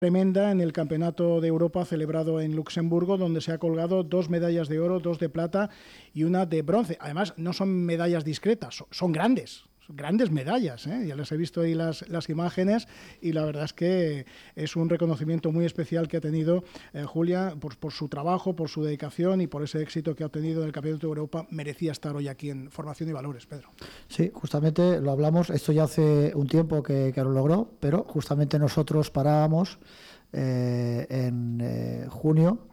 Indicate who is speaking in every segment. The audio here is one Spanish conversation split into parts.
Speaker 1: tremenda en el Campeonato de Europa celebrado en Luxemburgo, donde se ha colgado 2 medallas de oro, 2 de plata y 1 de bronce. Además, no son medallas discretas, son grandes. Grandes medallas, ¿eh? Ya les he visto ahí las imágenes y la verdad es que es un reconocimiento muy especial que ha tenido Julia por su trabajo, por su dedicación y por ese éxito que ha obtenido en el Campeonato de Europa. Merecía estar hoy aquí en Formación y Valores, Pedro.
Speaker 2: Sí, justamente lo hablamos, esto ya hace un tiempo que lo logró, pero justamente nosotros parábamos en junio,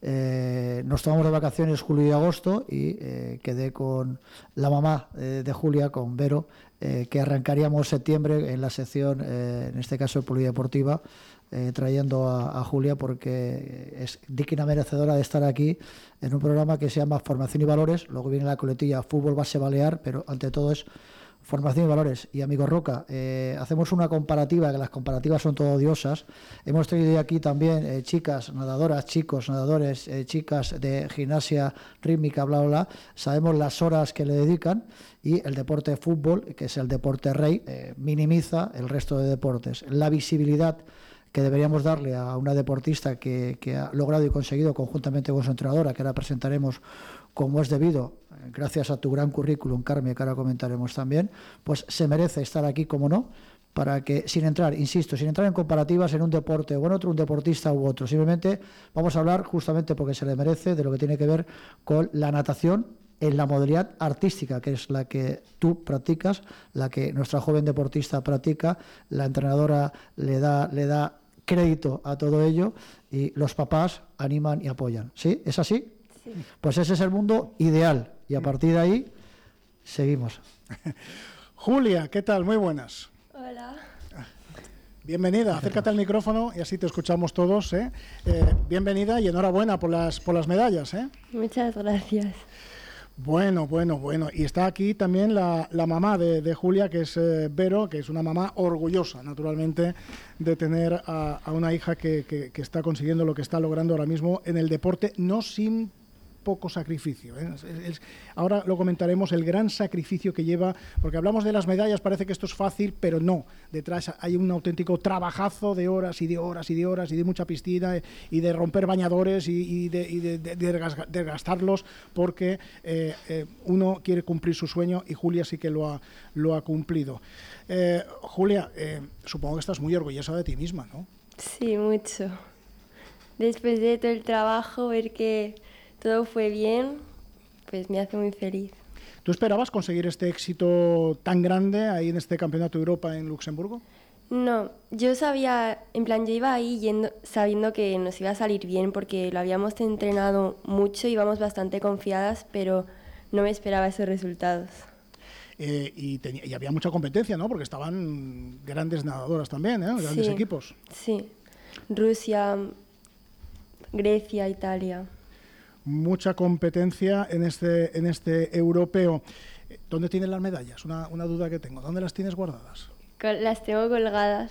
Speaker 2: nos tomamos de vacaciones julio y agosto y quedé con la mamá de Julia, con Vero, que arrancaríamos septiembre en la sección, en este caso polideportiva, trayendo a Julia porque es digna merecedora de estar aquí en un programa que se llama Formación y Valores. Luego viene la coletilla Fútbol Base Balear, pero ante todo es Formación y Valores. Y amigo Roca, hacemos una comparativa, que las comparativas son todo odiosas. Hemos traído aquí también chicas nadadoras, chicos nadadores, chicas de gimnasia rítmica, bla, bla, bla. Sabemos las horas que le dedican y el deporte de fútbol, que es el deporte rey, minimiza el resto de deportes. La visibilidad que deberíamos darle a una deportista que ha logrado y conseguido conjuntamente con su entrenadora, que ahora presentaremos como es debido, gracias a tu gran currículum, Carmen, que ahora comentaremos también, pues se merece estar aquí, como no, para que, sin entrar, insisto, sin entrar en comparativas en un deporte o en otro, un deportista u otro, simplemente vamos a hablar, justamente porque se le merece, de lo que tiene que ver con la natación en la modalidad artística, que es la que tú practicas, la que nuestra joven deportista practica. La entrenadora le da crédito a todo ello y los papás animan y apoyan. ¿Sí? ¿Es así?
Speaker 3: Sí.
Speaker 2: Pues ese es el mundo ideal y a partir de ahí seguimos.
Speaker 1: Julia, ¿qué tal? Muy buenas.
Speaker 3: Hola.
Speaker 1: Bienvenida, acércate al micrófono y así te escuchamos todos, ¿eh? Bienvenida y enhorabuena por las medallas, ¿eh?
Speaker 3: Muchas gracias.
Speaker 1: Bueno. Y está aquí también la mamá de Julia, que es Vero, que es una mamá orgullosa, naturalmente, de tener a una hija que está consiguiendo lo que está logrando ahora mismo en el deporte, no sin poco sacrificio, ¿eh? Ahora lo comentaremos, el gran sacrificio que lleva, porque hablamos de las medallas, parece que esto es fácil, pero no, detrás hay un auténtico trabajazo de horas y de horas y de horas y de mucha piscina y de romper bañadores y de desgastarlos, porque uno quiere cumplir su sueño y Julia sí que lo ha cumplido. Julia, supongo que estás muy orgullosa de ti misma, ¿no?
Speaker 3: Sí, mucho. Después de todo el trabajo, ver que todo fue bien, pues me hace muy feliz.
Speaker 1: ¿Tú esperabas conseguir este éxito tan grande ahí en este Campeonato de Europa en Luxemburgo?
Speaker 3: No, yo sabía, en plan, yo iba ahí sabiendo que nos iba a salir bien porque lo habíamos entrenado mucho, íbamos bastante confiadas, pero no me esperaba esos resultados.
Speaker 1: Y había mucha competencia, ¿no? Porque estaban grandes nadadoras también, ¿eh? Grandes equipos.
Speaker 3: Sí, Rusia, Grecia, Italia.
Speaker 1: Mucha competencia en este europeo. ¿Dónde tienes las medallas? Una duda que tengo. ¿Dónde las tienes guardadas?
Speaker 3: Las tengo colgadas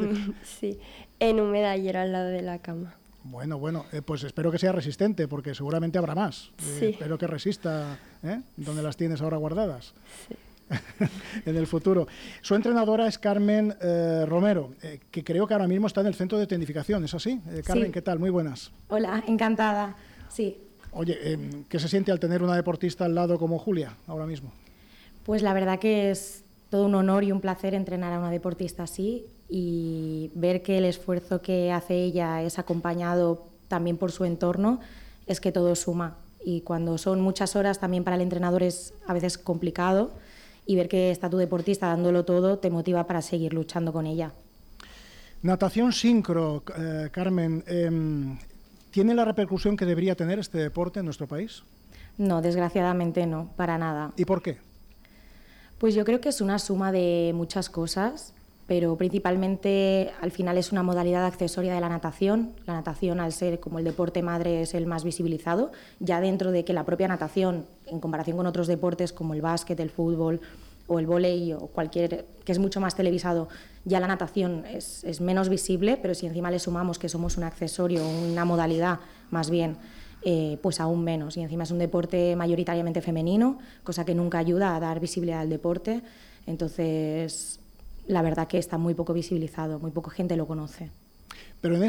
Speaker 3: en un medallero al lado de la cama.
Speaker 1: Bueno, pues espero que sea resistente, porque seguramente habrá más.
Speaker 3: Sí.
Speaker 1: Espero que resista, ¿eh? ¿Dónde las tienes ahora guardadas?
Speaker 3: Sí.
Speaker 1: En el futuro. Su entrenadora es Carmen Romero, que creo que ahora mismo está en el centro de tecnificación, ¿es así? Carmen, sí. ¿Qué tal? Muy buenas.
Speaker 4: Hola, encantada. Sí.
Speaker 1: Oye, ¿qué se siente al tener una deportista al lado como Julia ahora mismo?
Speaker 4: Pues la verdad que es todo un honor y un placer entrenar a una deportista así y ver que el esfuerzo que hace ella es acompañado también por su entorno, es que todo suma. Y cuando son muchas horas también para el entrenador es a veces complicado y ver que está tu deportista dándolo todo te motiva para seguir luchando con ella.
Speaker 1: Natación sincro, Carmen, ¿tiene la repercusión que debería tener este deporte en nuestro país?
Speaker 4: No, desgraciadamente no, para nada.
Speaker 1: ¿Y por qué?
Speaker 4: Pues yo creo que es una suma de muchas cosas, pero principalmente al final es una modalidad accesoria de la natación. La natación, al ser como el deporte madre, es el más visibilizado, ya dentro de que la propia natación, en comparación con otros deportes como el básquet, el fútbol o el vóley o cualquier, que es mucho más televisado, ya la natación es menos visible, pero si encima le sumamos que somos un accesorio, una modalidad más bien, pues aún menos. Y encima es un deporte mayoritariamente femenino, cosa que nunca ayuda a dar visibilidad al deporte. Entonces, la verdad que está muy poco visibilizado, muy poca gente lo conoce.
Speaker 1: pero en